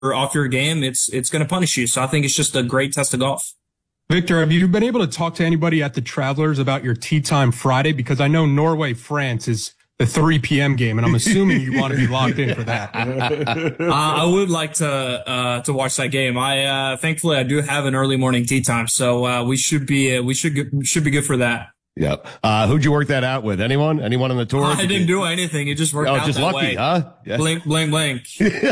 off your game, it's going to punish you. So I think it's just a great test of golf. Victor, have you been able to talk to anybody at the Travelers about your tee time Friday? Because I know Norway, France is the 3 p.m. game, and I'm assuming you want to be locked in for that. I would like to watch that game. Thankfully I do have an early morning tee time, so we should be good for that. Yep. Who'd you work that out with? Anyone on the tour? I didn't do anything. It just worked out just that lucky, way. Huh? Yeah. Blink, blink, blink.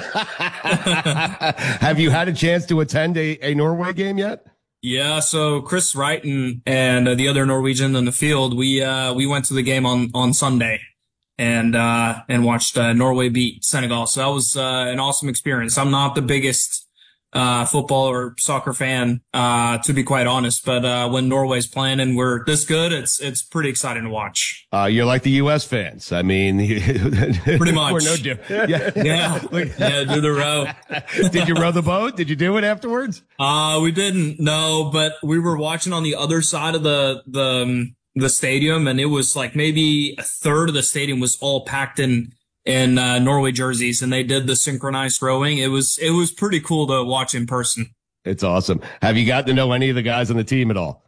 Have you had a chance to attend a Norway game yet? Yeah, so Chris Wright and the other Norwegian in the field, we went to the game on Sunday and watched Norway beat Senegal. So that was an awesome experience. I'm not the biggest football or soccer fan, to be quite honest, but when Norway's playing and we're this good, it's pretty exciting to watch. You're like the U.S. fans. I mean, pretty much. We're no different. Yeah. Yeah, do the row. Did you row the boat? Did you do it afterwards? We didn't, no, but we were watching on the other side of the stadium, and it was like maybe a third of the stadium was all packed in Norway jerseys, and they did the synchronized rowing. It was pretty cool to watch in person. It's awesome. Have you got to know any of the guys on the team at all?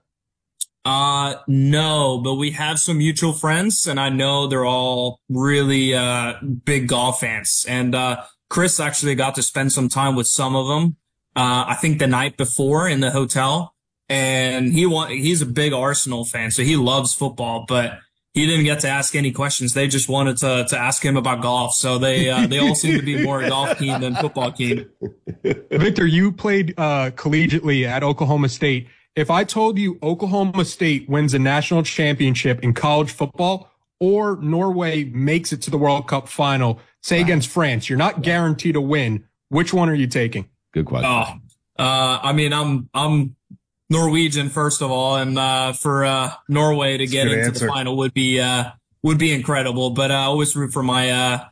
No, but we have some mutual friends, and I know they're all really big golf fans. And Chris actually got to spend some time with some of them. I think the night before in the hotel, and he's a big Arsenal fan, so he loves football, but he didn't get to ask any questions. They just wanted to ask him about golf. So they all seem to be more golf keen than football keen. Victor, you played collegiately at Oklahoma State. If I told you Oklahoma State wins a national championship in college football or Norway makes it to the World Cup final, say against France, you're not guaranteed to win. Which one are you taking? Good question. I mean, I'm Norwegian, first of all, and for Norway to get into the final would be incredible. But I always root for my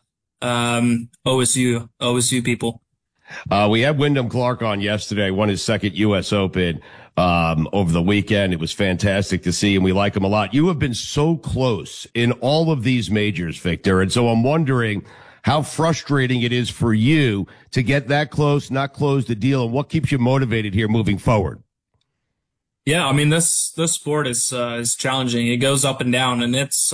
OSU people. We had Wyndham Clark on yesterday, won his second U.S. Open over the weekend. It was fantastic to see, and we like him a lot. You have been so close in all of these majors, Victor, and so I'm wondering how frustrating it is for you to get that close, not close the deal, and what keeps you motivated here moving forward. Yeah, I mean, this sport is challenging. It goes up and down, and it's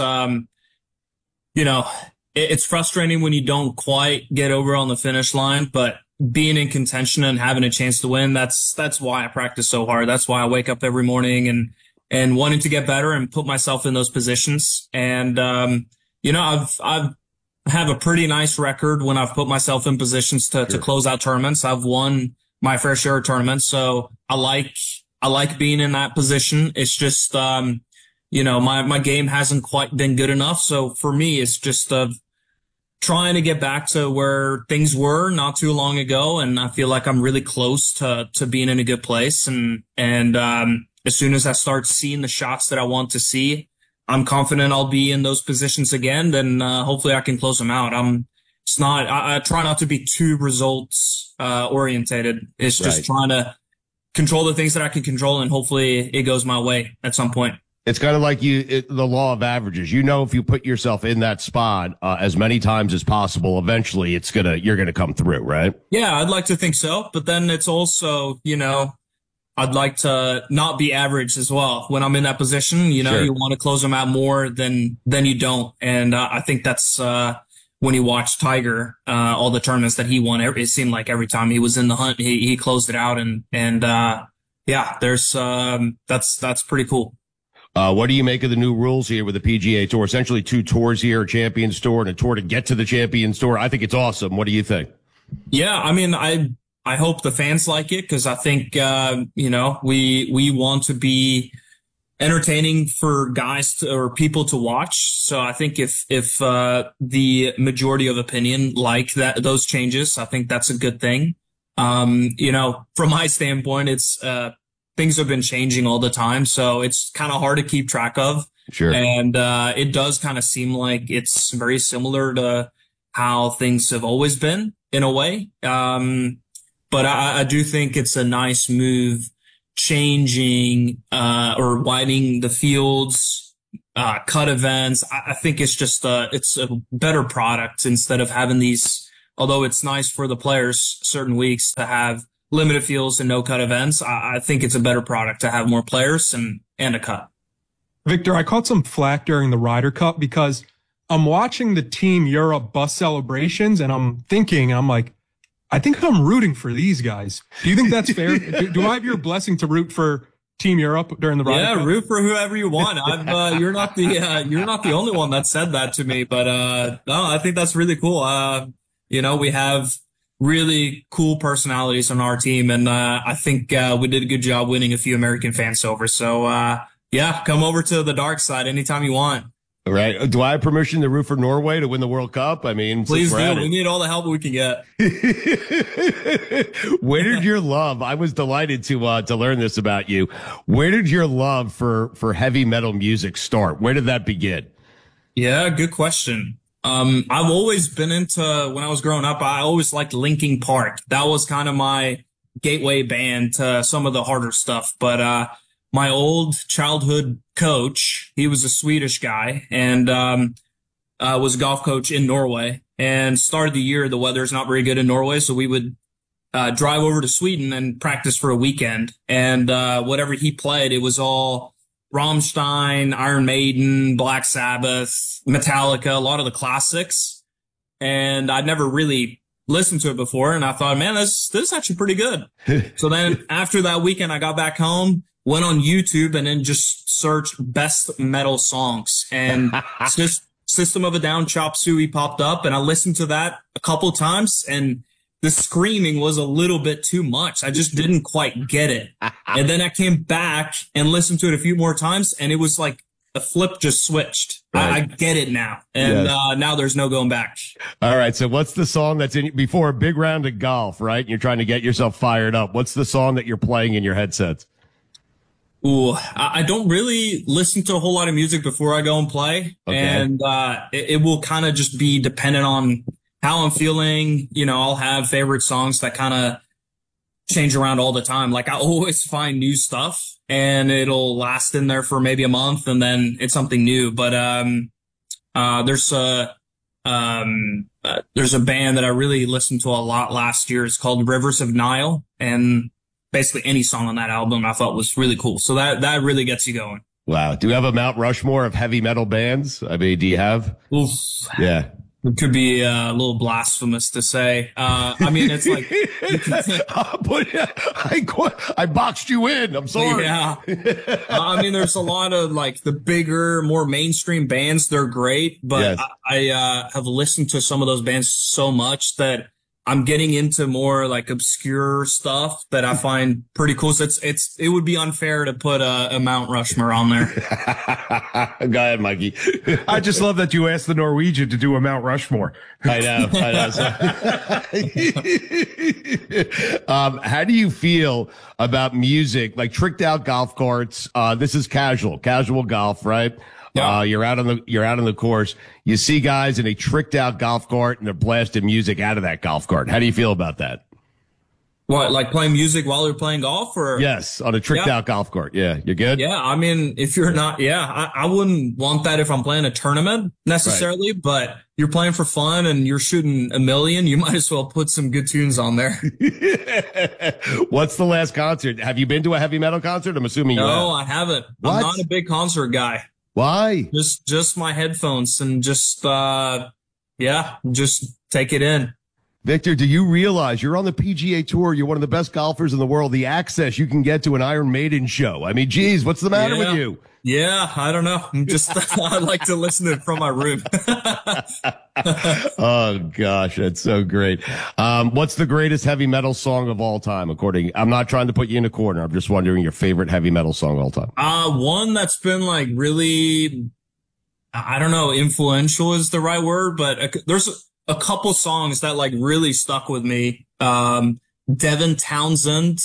it's frustrating when you don't quite get over on the finish line, but being in contention and having a chance to win, that's why I practice so hard. That's why I wake up every morning and wanting to get better and put myself in those positions. And I've have a pretty nice record when I've put myself in positions to close out tournaments. I've won my fair share of tournaments, so I like being in that position. It's just, my game hasn't quite been good enough. So for me, it's just trying to get back to where things were not too long ago. And I feel like I'm really close to being in a good place. And as soon as I start seeing the shots that I want to see, I'm confident I'll be in those positions again. Then hopefully I can close them out. I try not to be too results orientated. It's just trying to control the things that I can control, and hopefully it goes my way at some point. It's kind of like the law of averages. If you put yourself in that spot as many times as possible, eventually you're gonna come through, right? Yeah, I'd like to think so. But then it's also, I'd like to not be average as well. When I'm in that position, you want to close them out more than you don't. And I think that's when you watch Tiger, all the tournaments that he won, it seemed like every time he was in the hunt, he closed it out. That's pretty cool. What do you make of the new rules here with the PGA Tour? Essentially 2 tours here, a Champions Tour and a tour to get to the Champions Tour. I think it's awesome. What do you think? Yeah, I mean, I hope the fans like it, because I think, we want to be entertaining for guys or people to watch. So I think if the majority of opinion like those changes, I think that's a good thing. From my standpoint, it's, things have been changing all the time. So it's kind of hard to keep track of. Sure. And, it does kind of seem like it's very similar to how things have always been in a way. But I do think it's a nice move, changing, or widening the fields, cut events. I think it's just, it's a better product instead of having these although it's nice for the players certain weeks to have limited fields and no cut events, I think it's a better product to have more players and a cut. Victor, I caught some flack during the Ryder Cup because I'm watching the Team Europe bus celebrations and I'm like, I think I'm rooting for these guys. Do you think that's fair? do I have your blessing to root for Team Europe during the Ryder Cup? Yeah, root for whoever you want. You're not the only one that said that to me, but no, I think that's really cool. We have really cool personalities on our team, and I think we did a good job winning a few American fans over. So yeah, come over to the dark side anytime you want. All right. Do I have permission to root for Norway to win the World Cup? I mean, please do. We need all the help we can get. Where did your love? I was delighted to learn this about you. Where did your love for heavy metal music start? Where did that begin? Yeah, good question. I've always been into, when I was growing up, I always liked Linkin Park. That was kind of my gateway band to some of the harder stuff. But my old childhood coach, he was a Swedish guy and was a golf coach in Norway. And started the year, the weather's not very good in Norway, so we would drive over to Sweden and practice for a weekend. And whatever he played, it was all Rammstein, Iron Maiden, Black Sabbath, Metallica, a lot of the classics. And I'd never really listened to it before, and I thought, man, this is actually pretty good. So then after that weekend, I got back home, went on YouTube, and then just searched best metal songs. And just System of a Down, Chop Suey popped up, and I listened to that a couple times, and the screaming was a little bit too much. I just didn't quite get it. And then I came back and listened to it a few more times, and it was like a flip just switched. Right. I get it now. And now there's no going back. All right. So what's the song that's in before a big round of golf, right? You're trying to get yourself fired up. What's the song that you're playing in your headsets? Ooh, I don't really listen to a whole lot of music before I go and play. Okay. And it will kind of just be dependent on how I'm feeling. I'll have favorite songs that kind of change around all the time. Like I always find new stuff and it'll last in there for maybe a month and then it's something new. But there's a band that I really listened to a lot last year. It's called Rivers of Nile, and basically any song on that album I thought was really cool. So that really gets you going. Wow. Do you have a Mount Rushmore of heavy metal bands? I mean, do you have? Oof. Yeah. It could be a little blasphemous to say. I mean, it's like, I boxed you in. I'm sorry. Yeah. I mean, there's a lot of like the bigger, more mainstream bands. They're great, but yes. I have listened to some of those bands so much that I'm getting into more like obscure stuff that I find pretty cool. So it would be unfair to put a Mount Rushmore on there. Go ahead, Mikey. I just love that you asked the Norwegian to do a Mount Rushmore. I know. How do you feel about music, like tricked out golf carts? This is casual golf, right? Yeah. You're out on the course. You see guys in a tricked out golf cart and they're blasting music out of that golf cart. How do you feel about that? What, like playing music while you're playing golf or? Yes, on a tricked out golf cart. Yeah. You're good? Yeah. I mean, if you're not, I wouldn't want that if I'm playing a tournament necessarily, right. But you're playing for fun and you're shooting a million. You might as well put some good tunes on there. What's the last concert? Have you been to a heavy metal concert? I'm assuming you have. No, I haven't. What? I'm not a big concert guy. Why? Just my headphones and just take it in. Victor, do you realize you're on the PGA Tour? You're one of the best golfers in the world. The access you can get to an Iron Maiden show. I mean, geez, what's the matter with you? Yeah, I don't know. I'm just, I like to listen to it from my room. Oh gosh, that's so great. What's the greatest heavy metal song of all time? I'm not trying to put you in a corner. I'm just wondering your favorite heavy metal song of all time. One that's been like really, I don't know, influential is the right word, but there's a couple songs that like really stuck with me. Devin Townsend,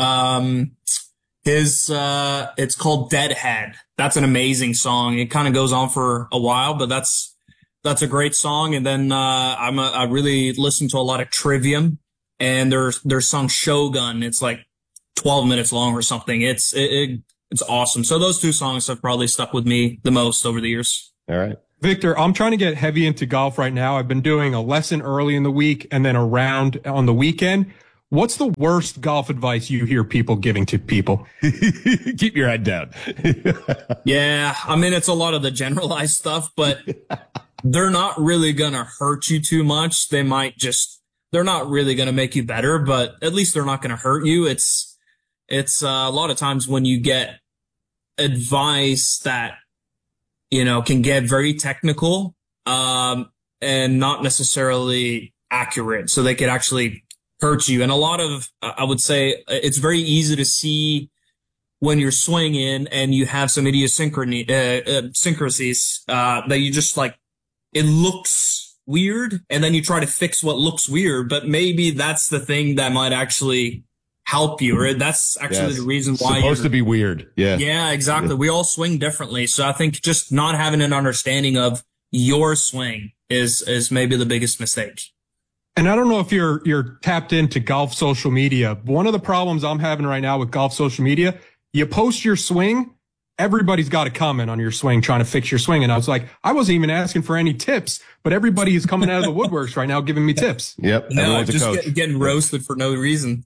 it's called Deadhead. That's an amazing song. It kind of goes on for a while, but that's a great song. And then, I really listen to a lot of Trivium and their song Shogun. It's like 12 minutes long or something. It's awesome. So those two songs have probably stuck with me the most over the years. All right. Victor, I'm trying to get heavy into golf right now. I've been doing a lesson early in the week and then a round on the weekend. What's the worst golf advice you hear people giving to people? Keep your head down. Yeah, I mean, it's a lot of the generalized stuff, but they're not really going to hurt you too much. They're not really going to make you better, but at least they're not going to hurt you. It's a lot of times when you get advice that, can get very technical, and not necessarily accurate. So they could actually hurt you. And a lot of, I would say it's very easy to see when you're swinging and you have some idiosyncrasies, that you just like, it looks weird. And then you try to fix what looks weird, but maybe that's the thing that might actually help you, or that's actually the reason why it's supposed to be weird. Yeah. Yeah, exactly. We all swing differently. So I think just not having an understanding of your swing is maybe the biggest mistake. And I don't know if you're tapped into golf social media. One of the problems I'm having right now with golf social media, you post your swing, everybody's got a comment on your swing trying to fix your swing. And I was like, I wasn't even asking for any tips, but everybody is coming out of the woodworks right now giving me tips. Yep. No, just getting roasted for no reason.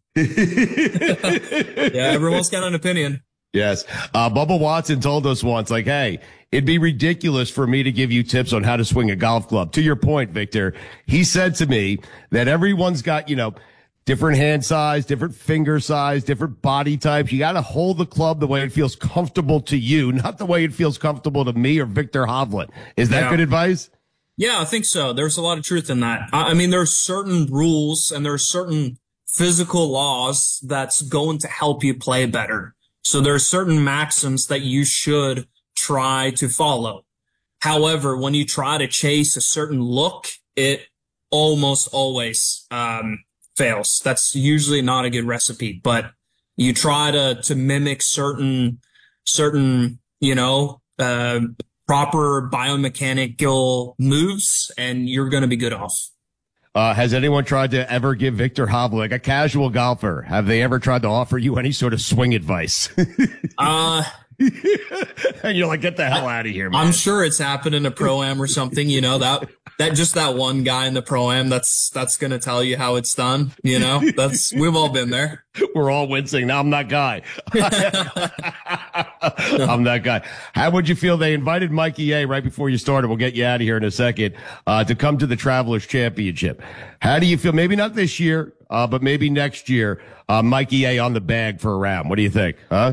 Yeah, everyone's got an opinion. Yes. Bubba Watson told us once, like, hey, it'd be ridiculous for me to give you tips on how to swing a golf club. To your point, Victor, he said to me that everyone's got, different hand size, different finger size, different body types. You got to hold the club the way it feels comfortable to you, not the way it feels comfortable to me or Victor Hovland. Is that good advice? Yeah, I think so. There's a lot of truth in that. I mean, there's certain rules and there's certain physical laws that's going to help you play better. So there are certain maxims that you should try to follow. However, when you try to chase a certain look, it almost always fails. That's usually not a good recipe, but you try to mimic certain proper biomechanical moves, and you're going to be good off. Has anyone tried to ever give Victor Hovland, like a casual golfer, have they ever tried to offer you any sort of swing advice? And you're like, get the hell out of here, man. I'm sure it's happened in a pro-am or something, that just that one guy in the pro-am that's going to tell you how it's done. We've all been there. We're all wincing. Now I'm that guy. I'm that guy. How would you feel? They invited Mikey A right before you started. We'll get you out of here in a second, to come to the Travelers Championship. How do you feel? Maybe not this year, but maybe next year, Mikey A on the bag for a round. What do you think? Huh?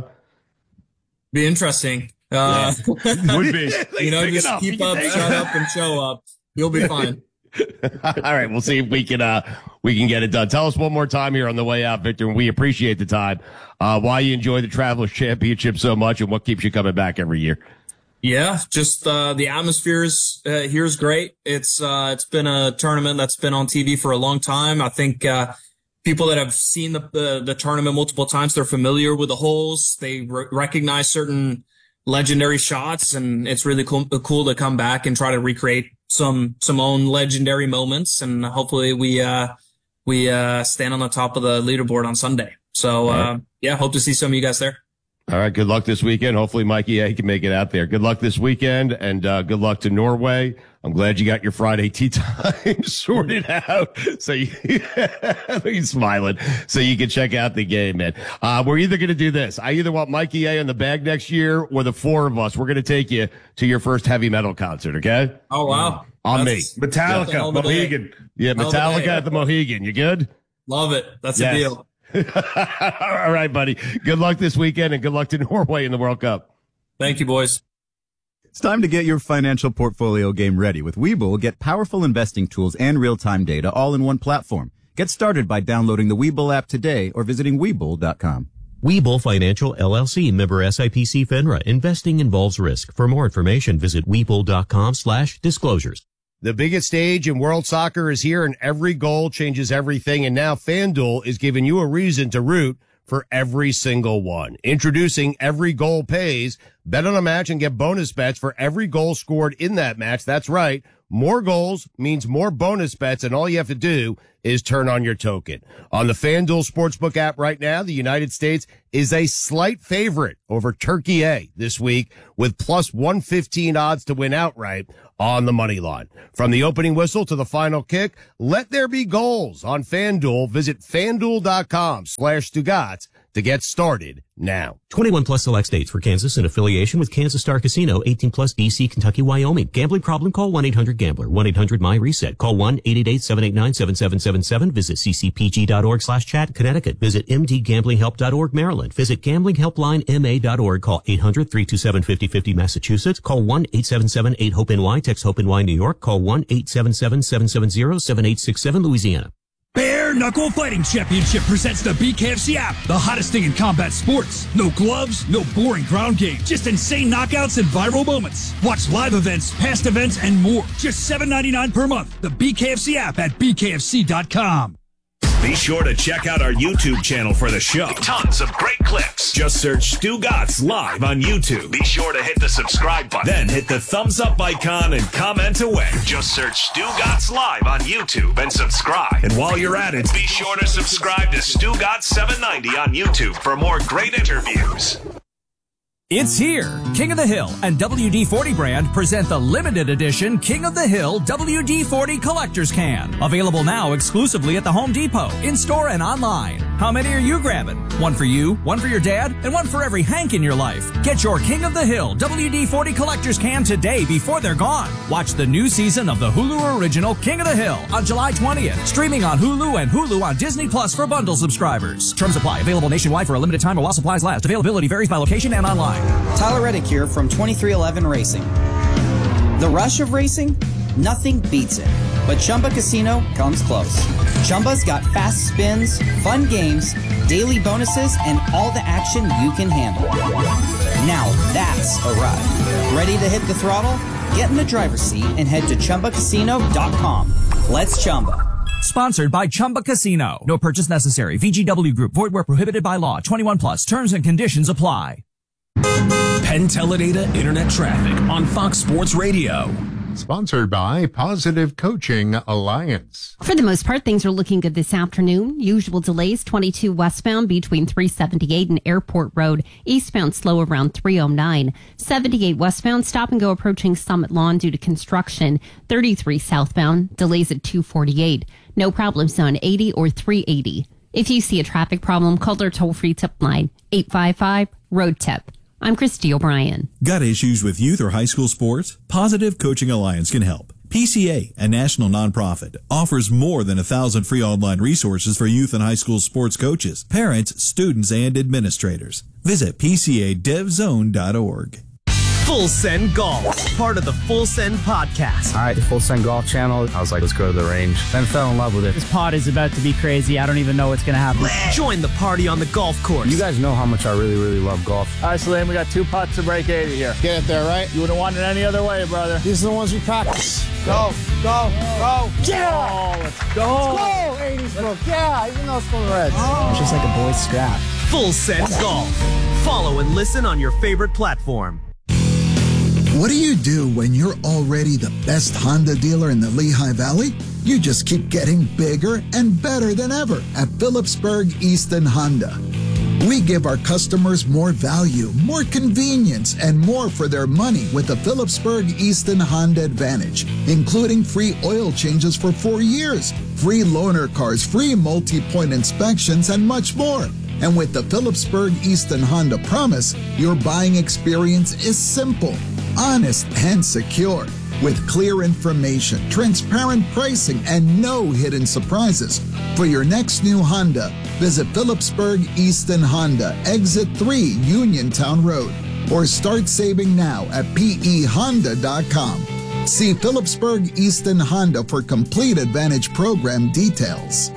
Be interesting. Would be. Just keep up, shut up, and show up. You'll be fine. All right. We'll see if we can get it done. Tell us one more time here on the way out, Victor, and we appreciate the time. Why you enjoy the Travelers Championship so much and what keeps you coming back every year. Yeah, just the atmosphere is here is great. It's been a tournament that's been on TV for a long time. I think people that have seen the tournament multiple times, they're familiar with the holes. They recognize certain legendary shots, and it's really cool to come back and try to recreate some own legendary moments. And hopefully we stand on the top of the leaderboard on Sunday. So hope to see some of you guys there. All right. Good luck this weekend. Hopefully Mikey A can make it out there. Good luck this weekend, and good luck to Norway. I'm glad you got your Friday tee time sorted out. So he's smiling. So you can check out the game, man. We're either going to do this. I either want Mikey A in the bag next year, or the four of us, we're going to take you to your first heavy metal concert. Okay. Oh, wow. On me. Metallica, Mohegan. Yeah. Metallica at the Mohegan. You good? Love it. That's a deal. All right, buddy. Good luck this weekend, and good luck to Norway in the World Cup. Thank you, boys. It's time to get your financial portfolio game ready. With Webull, get powerful investing tools and real-time data all in one platform. Get started by downloading the Webull app today or visiting Webull.com. Webull Financial LLC, member SIPC FINRA. Investing involves risk. For more information, visit Webull.com/disclosures. The biggest stage in world soccer is here, and every goal changes everything. And now FanDuel is giving you a reason to root for every single one. Introducing Every Goal Pays. Bet on a match and get bonus bets for every goal scored in that match. That's right. More goals means more bonus bets, and all you have to do is turn on your token. On the FanDuel Sportsbook app right now, the United States is a slight favorite over Turkey A this week with plus 115 odds to win outright. on the money line. From the opening whistle to the final kick, let there be goals on FanDuel. Visit FanDuel.com/Stugotz to get started now. 21 plus select states for Kansas in affiliation with Kansas Star Casino, 18 plus DC, Kentucky, Wyoming. Gambling problem? Call 1-800-GAMBLER. 1-800-MY-RESET. Call 1-888-789-7777. Visit ccpg.org/chat. Connecticut. Visit mdgamblinghelp.org. Maryland. Visit gamblinghelplinema.org. Call 800-327-5050. Massachusetts. Call 1-877-8-HOPE-NY. Text HOPE-NY. New York. Call 1-877-770-7867. Louisiana. Bare Knuckle Fighting Championship presents the BKFC app, the hottest thing in combat sports. No gloves, no boring ground game, just insane knockouts and viral moments. Watch live events, past events, and more. Just $7.99 per month. The BKFC app at bkfc.com. Be sure to check out our YouTube channel for the show. Tons of great clips. Just search Stugotz Live on YouTube. Be sure to hit the subscribe button. Then hit the thumbs up icon and comment away. Just search Stugotz Live on YouTube and subscribe. And while you're at it, be sure to subscribe to Stugotz 790 on YouTube for more great interviews. It's here. King of the Hill and WD-40 brand present the limited edition King of the Hill WD-40 Collector's Can. Available now exclusively at the Home Depot, in-store and online. How many are you grabbing? One for you, one for your dad, and one for every Hank in your life. Get your King of the Hill WD-40 Collector's Can today before they're gone. Watch the new season of the Hulu original King of the Hill on July 20th. Streaming on Hulu and Hulu on Disney Plus for bundle subscribers. Terms apply. Available nationwide for a limited time or while supplies last. Availability varies by location and online. Tyler Reddick here from 2311 Racing. The rush of racing? Nothing beats it. But Chumba Casino comes close. Chumba's got fast spins, fun games, daily bonuses, and all the action you can handle. Now that's a ride. Ready to hit the throttle? Get in the driver's seat and head to ChumbaCasino.com. Let's Chumba. Sponsored by Chumba Casino. No purchase necessary. VGW Group. Void where prohibited by law. 21 plus. Terms and conditions apply. Penn Teledata Internet Traffic on Fox Sports Radio. Sponsored by Positive Coaching Alliance. For the most part, things are looking good this afternoon. Usual delays, 22 westbound between 378 and Airport Road. Eastbound slow around 309. 78 westbound, stop and go approaching Summit Lawn due to construction. 33 southbound, delays at 248. No problems on 80 or 380. If you see a traffic problem, call their toll-free tip line, 855-ROAD-TIP. I'm Christy O'Brien. Got issues with youth or high school sports? Positive Coaching Alliance can help. PCA, a national nonprofit, offers more than 1,000 free online resources for youth and high school sports coaches, parents, students, and administrators. Visit PCADevZone.org. Full Send Golf, part of the Full Send podcast. All right, the Full Send Golf channel. I was like, let's go to the range. Then fell in love with it. This pod is about to be crazy. I don't even know what's going to happen. Join the party on the golf course. You guys know how much I really, really love golf. All right, Salim, we got 2 putts to break 80 here. Get it there, right? You wouldn't want it any other way, brother. These are the ones we practice. Go, go, go. Yeah! Oh, let's go. Let's go, 80s broke. Yeah, even though it's for the Reds. Oh. It's just like a boy's scrap. Full Send Golf. Follow and listen on your favorite platform. What do you do when you're already the best Honda dealer in the Lehigh Valley? You just keep getting bigger and better than ever at Phillipsburg Easton Honda. We give our customers more value, more convenience, and more for their money with the Phillipsburg Easton Honda Advantage, including free oil changes for 4 years, free loaner cars, free multi-point inspections, and much more. And with the Phillipsburg Easton Honda Promise, your buying experience is simple, honest, and secure. With clear information, transparent pricing, and no hidden surprises. For your next new Honda, visit Phillipsburg Easton Honda, Exit 3, Uniontown Road, or start saving now at pehonda.com. See Phillipsburg Easton Honda for complete Advantage program details.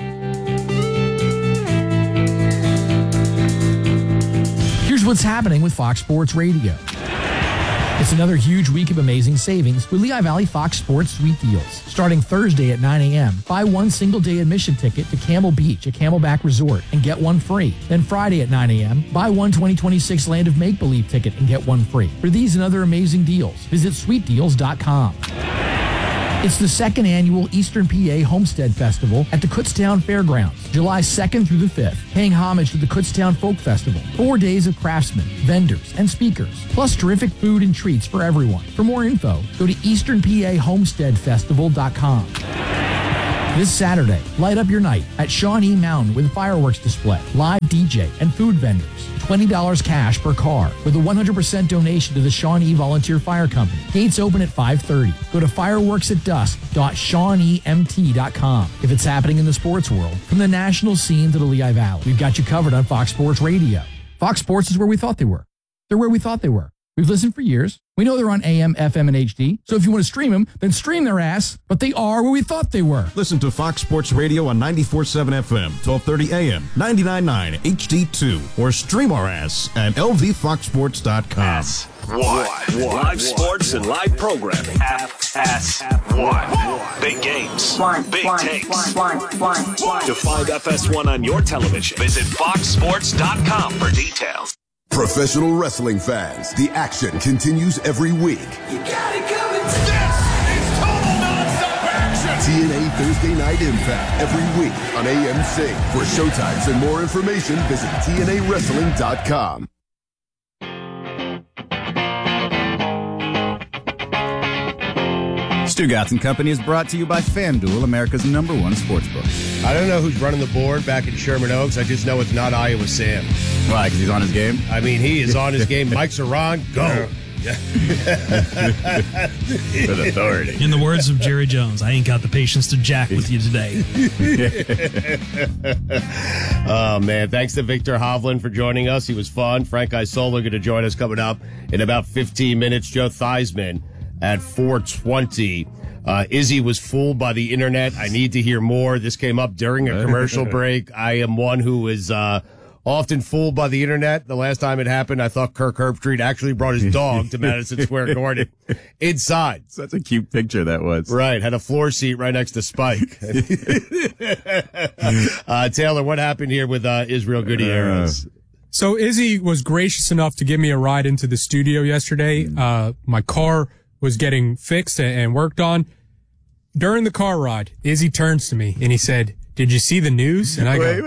Here's what's happening with Fox Sports Radio. It's another huge week of amazing savings with Lehigh Valley Fox Sports Sweet Deals. Starting Thursday at 9 a.m., buy one single-day admission ticket to Camel Beach, a Camelback resort, and get one free. Then Friday at 9 a.m., buy one 2026 Land of Make-Believe ticket and get one free. For these and other amazing deals, visit sweetdeals.com. It's the second annual Eastern PA Homestead Festival at the Kutztown Fairgrounds, July 2nd through the 5th, paying homage to the Kutztown Folk Festival. 4 days of craftsmen, vendors, and speakers, plus terrific food and treats for everyone. For more info, go to easternpahomesteadfestival.com. This Saturday, light up your night at Shawnee Mountain with a fireworks display, live DJ, and food vendors. $20 cash per car with a 100% donation to the Shawnee Volunteer Fire Company. Gates open at 5:30. Go to fireworksatdusk.shawneemt.com. If it's happening in the sports world, from the national scene to the Lehigh Valley, we've got you covered on Fox Sports Radio. Fox Sports is where we thought they were. They're where we thought they were. We've listened for years. We know they're on AM, FM, and HD. So if you want to stream them, then stream their ass. But they are where we thought they were. Listen to Fox Sports Radio on 94.7 FM, 1230 AM, 99.9 HD2, or stream our ass at lvfoxsports.com. F1. Live sports and live programming. FS1. Big games. Big takes. To find FS1 on your television, visit foxsports.com for details. Professional wrestling fans, the action continues every week. You got it coming. This is total nonstop action. TNA Thursday Night Impact every week on AMC. For showtimes and more information, visit TNAWrestling.com. Stugotz and Company is brought to you by FanDuel, America's #1 sportsbook. I don't know who's running the board back in Sherman Oaks. I just know it's not Iowa Sam. Why? Because he's on his game? I mean, he is on his game. Mike Saran, go. With authority. In the words of Jerry Jones, I ain't got the patience to jack with you today. Oh, man. Thanks to Victor Hovland for joining us. He was fun. Frank Isola going to join us coming up in about 15 minutes. Joe Theismann at 4:20. Izzy was fooled by the internet. I need to hear more. This came up during a commercial break. I am one who is often fooled by the internet. The last time it happened, I thought Kirk Herbstreit actually brought his dog to Madison Square Garden inside. Such a cute picture that was. Right. Had a floor seat right next to Spike. Taylor, what happened here with Israel Gutierrez? So Izzy was gracious enough to give me a ride into the studio yesterday. My car was getting fixed and worked on. During the car ride, Izzy turns to me and he said, "Did you see the news?" And I go,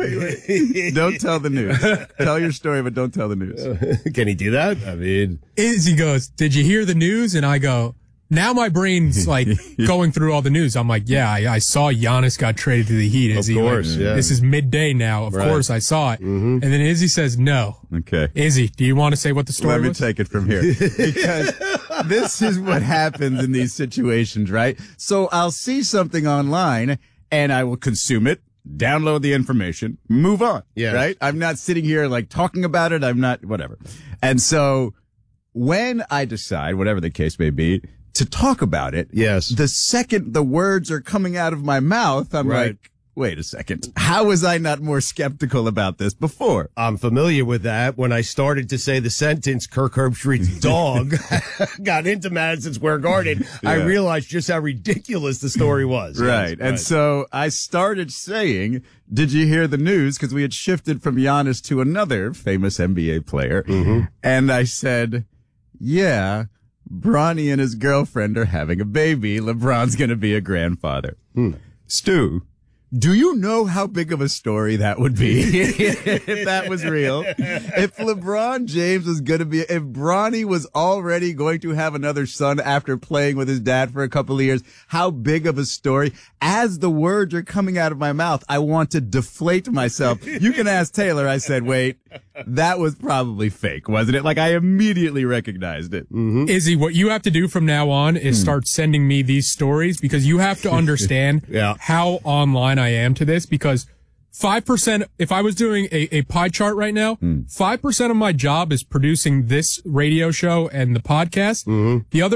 Wait. Don't tell the news. Tell your story, but don't tell the news. Can he do that? I mean, Izzy goes, "Did you hear the news?" And I go, now my brain's like going through all the news. I'm like, yeah, I saw Giannis got traded to the Heat. Izzy, of course, like, yeah. This is midday now. Of course I saw it. Mm-hmm. And then Izzy says, no. Okay. Izzy, do you want to say what the story was? Let me take it from here. Because this is what happens in these situations, right? So I'll see something online and I will consume it, download the information, move on. Yeah. Right? I'm not sitting here like talking about it. I'm not, whatever. And so when I decide, whatever the case may be, to talk about it, yes, the second the words are coming out of my mouth, I'm like, wait a second. How was I not more skeptical about this before? I'm familiar with that. When I started to say the sentence, Kirk Herbstreit's dog got into Madison Square Garden, I realized just how ridiculous the story was. Right. And so I started saying, did you hear the news? Because we had shifted from Giannis to another famous NBA player. Mm-hmm. And I said, yeah, Bronny and his girlfriend are having a baby. LeBron's going to be a grandfather. Stu, do you know how big of a story that would be if that was real? If LeBron James was going to be, if Bronny was already going to have another son after playing with his dad for a couple of years, how big of a story? As the words are coming out of my mouth, I want to deflate myself. You can ask Taylor. I said, wait, that was probably fake, wasn't it? Like I immediately recognized it. Mm-hmm. Izzy, what you have to do from now on is start sending me these stories because you have to understand how online I am to this because 5%, if I was doing a pie chart right now, 5% of my job is producing this radio show and the podcast. Mm-hmm. The other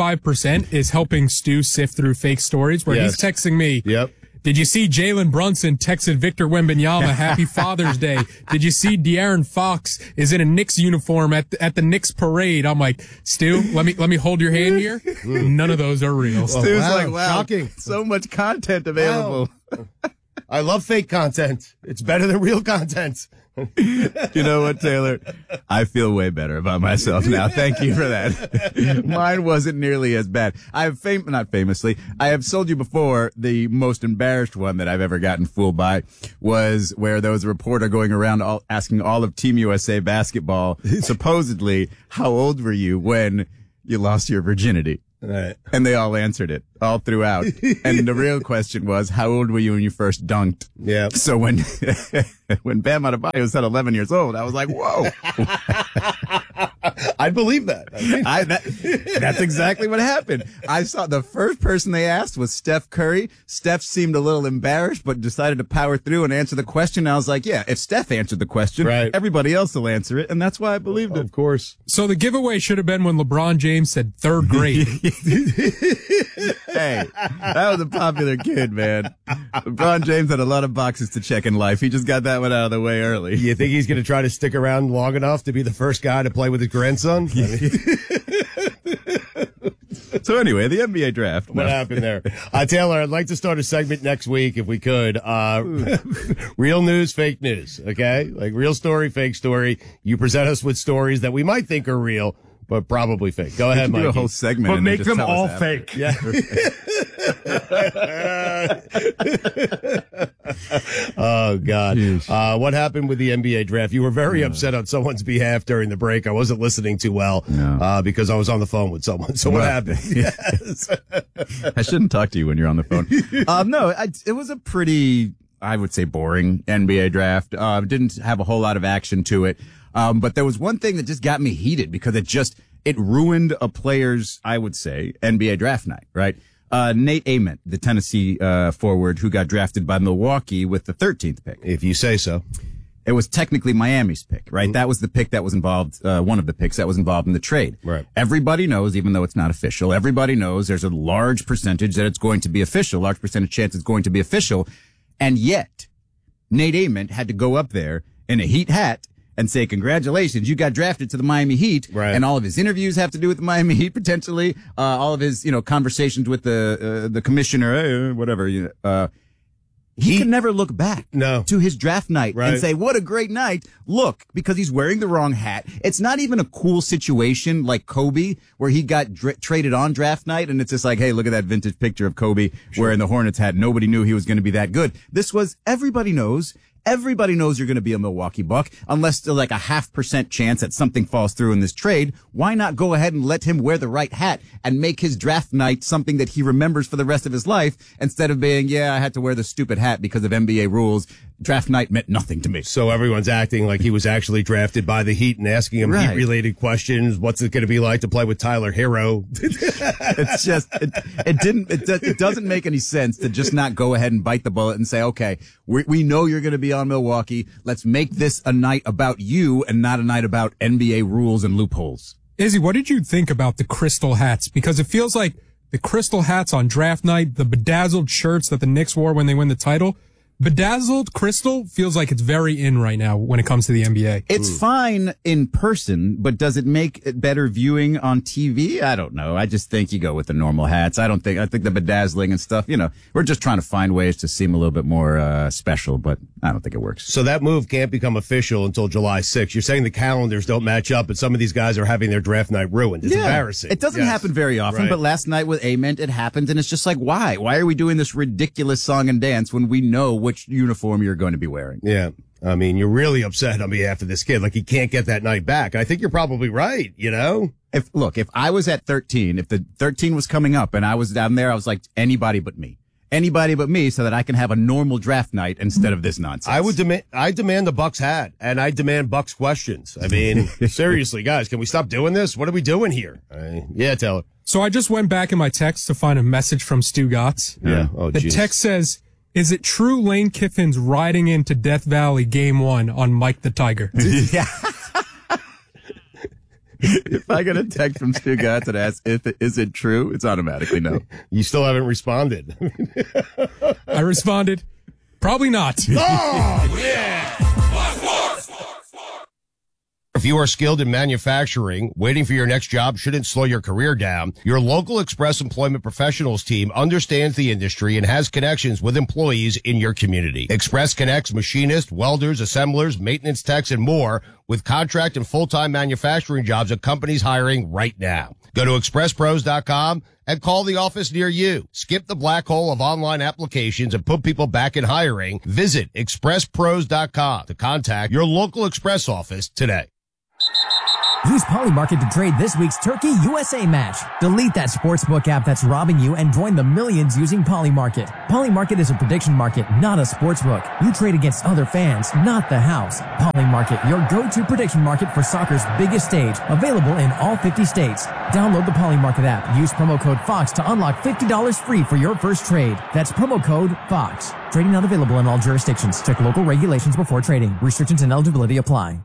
95% is helping Stu sift through fake stories where he's texting me. Yep. Did you see Jalen Brunson texted Victor Wembanyama Happy Father's Day? Did you see De'Aaron Fox is in a Knicks uniform at the Knicks parade? I'm like, Stu, let me hold your hand here. None of those are real. Stu's like, wow, shocking. So much content available. Wow. I love fake content. It's better than real content. You know what, Taylor? I feel way better about myself now. Thank you for that. Mine wasn't nearly as bad. I have not famously, I have told you before, the most embarrassed one that I've ever gotten fooled by was where there was a reporter going around asking all of Team USA basketball, supposedly, how old were you when you lost your virginity? Right. And they all answered it all throughout. And the real question was, how old were you when you first dunked? Yeah. So when Bam Adebayo said 11 years old, I was like, whoa. I'd believe that. That's exactly what happened. I saw the first person they asked was Steph Curry. Steph seemed a little embarrassed, but decided to power through and answer the question. I was like, yeah, if Steph answered the question, everybody else will answer it. And that's why I believed it. Of course. So the giveaway should have been when LeBron James said third grade. Hey, that was a popular kid, man. LeBron James had a lot of boxes to check in life. He just got that one out of the way early. You think he's going to try to stick around long enough to be the first guy to play with his grandson? So anyway, the NBA draft. What happened there? Taylor, I'd like to start a segment next week if we could. Real news, fake news. Okay? Like real story, fake story. You present us with stories that we might think are real, but probably fake. Go ahead, Mike. Do a whole segment, but make them all fake. Yeah. Oh God. What happened with the NBA draft? You were very upset on someone's behalf during the break. I wasn't listening too well because I was on the phone with someone. So what happened? Yes. I shouldn't talk to you when you're on the phone. It was a pretty, I would say, boring NBA draft. Didn't have a whole lot of action to it. But there was one thing that just got me heated because it ruined a player's, I would say, NBA draft night, right? Nate Ament, the Tennessee forward who got drafted by Milwaukee with the 13th pick. If you say so. It was technically Miami's pick, right? Mm-hmm. That was the pick that was involved, one of the picks that was involved in the trade. Right. Everybody knows, even though it's not official, everybody knows there's a large percentage that it's going to be official, large percentage chance it's going to be official. And yet, Nate Ament had to go up there in a Heat hat and say, congratulations, you got drafted to the Miami Heat. Right. And all of his interviews have to do with the Miami Heat, potentially. All of his, conversations with the commissioner, whatever, he can never look back to his draft night and say, what a great night. Look, because he's wearing the wrong hat. It's not even a cool situation like Kobe, where he got traded on draft night. And it's just like, hey, look at that vintage picture of Kobe wearing the Hornets hat. Nobody knew he was going to be that good. This was, everybody knows you're going to be a Milwaukee Buck, unless there's like a 0.5% chance that something falls through in this trade. Why not go ahead and let him wear the right hat and make his draft night something that he remembers for the rest of his life, instead of being, I had to wear the stupid hat because of NBA rules. Draft night meant nothing to me. So everyone's acting like he was actually drafted by the Heat and asking him Heat-related questions. What's it going to be like to play with Tyler Hero? It's just, it doesn't make any sense to just not go ahead and bite the bullet and say, okay, we know you're going to be on Milwaukee. Let's make this a night about you and not a night about NBA rules and loopholes. Izzy, what did you think about the crystal hats? Because it feels like the crystal hats on draft night, the bedazzled shirts that the Knicks wore when they win the title, bedazzled crystal feels like it's very in right now when it comes to the NBA. It's fine in person, but does it make it better viewing on TV? I don't know. I just think you go with the normal hats. I think the bedazzling and stuff, we're just trying to find ways to seem a little bit more special, but I don't think it works. So that move can't become official until July 6th. You're saying the calendars don't match up, and some of these guys are having their draft night ruined. It's embarrassing. It doesn't happen very often, but last night with Ament, it happened, and it's just like, why? Why are we doing this ridiculous song and dance when we know which uniform you're going to be wearing? Yeah. I mean, you're really upset on behalf of this kid. Like, he can't get that night back. I think you're probably right, If I was at 13, if the 13 was coming up and I was down there, I was like, anybody but me, so that I can have a normal draft night instead of this nonsense. I demand the Bucks hat, and I demand Bucks questions. I mean, seriously, guys, can we stop doing this? What are we doing here? Yeah, Taylor. So I just went back in my text to find a message from Stu Gotts. Yeah. The text says, is it true Lane Kiffin's riding into Death Valley Game 1 on Mike the Tiger? Yeah. If I get a text from Stu Gotts that asks, is it true? It's automatically no. You still haven't responded. I responded, probably not. Oh, yeah. If you are skilled in manufacturing, waiting for your next job shouldn't slow your career down. Your local Express Employment Professionals team understands the industry and has connections with employees in your community. Express connects machinists, welders, assemblers, maintenance techs, and more with contract and full-time manufacturing jobs at companies hiring right now. Go to expresspros.com and call the office near you. Skip the black hole of online applications and put people back in hiring. Visit expresspros.com to contact your local Express office today. Use Polymarket to trade this week's Turkey USA match. Delete that sportsbook app that's robbing you and join the millions using Polymarket. Polymarket is a prediction market, not a sportsbook. You trade against other fans, not the house. Polymarket, your go-to prediction market for soccer's biggest stage. Available in all 50 states. Download the Polymarket app. Use promo code FOX to unlock $50 free for your first trade. That's promo code FOX. Trading not available in all jurisdictions. Check local regulations before trading. Restrictions and eligibility apply.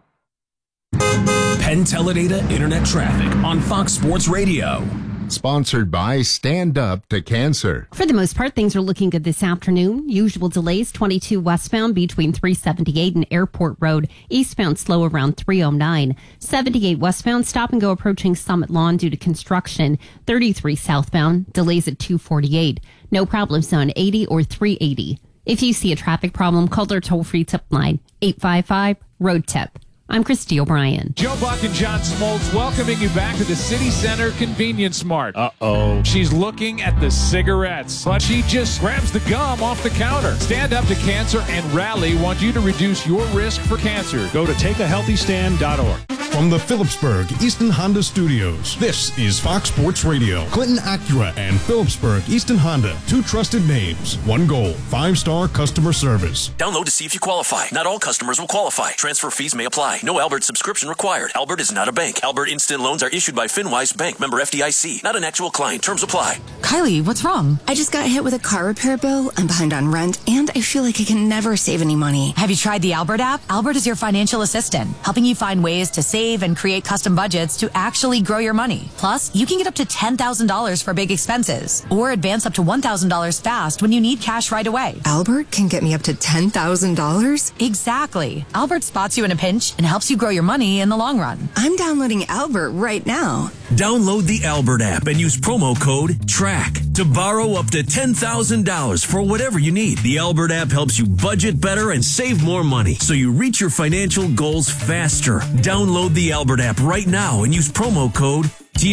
Penn Teledata Internet Traffic on Fox Sports Radio. Sponsored by Stand Up to Cancer. For the most part, things are looking good this afternoon. Usual delays, 22 westbound between 378 and Airport Road. Eastbound slow around 309. 78 westbound, stop and go approaching Summit Lawn due to construction. 33 southbound, delays at 248. No problems on 80 or 380. If you see a traffic problem, call their toll-free tip line, 855-ROAD-TIP. I'm Christy O'Brien. Joe Buck and John Smoltz welcoming you back to the City Center Convenience Mart. Uh-oh. She's looking at the cigarettes, but she just grabs the gum off the counter. Stand Up to Cancer and Rally want you to reduce your risk for cancer. Go to takeahealthystand.org. From the Phillipsburg Easton Honda Studios, this is Fox Sports Radio. Clinton Acura and Phillipsburg Easton Honda, two trusted names, one goal, 5-star customer service. Download to see if you qualify. Not all customers will qualify. Transfer fees may apply. No Albert subscription required. Albert is not a bank. Albert Instant Loans are issued by FinWise Bank, member FDIC. Not an actual client. Terms apply. Kylie, what's wrong? I just got hit with a car repair bill. I'm behind on rent, and I feel like I can never save any money. Have you tried the Albert app? Albert is your financial assistant, helping you find ways to save and create custom budgets to actually grow your money. Plus, you can get up to $10,000 for big expenses, or advance up to $1,000 fast when you need cash right away. Albert can get me up to $10,000? Exactly. Albert spots you in a pinch and helps you grow your money in the long run. I'm downloading Albert right now. Download the Albert app and use promo code TRACK to borrow up to $10,000 for whatever you need. The Albert app helps you budget better and save more money so you reach your financial goals faster. Download the Albert app right now and use promo code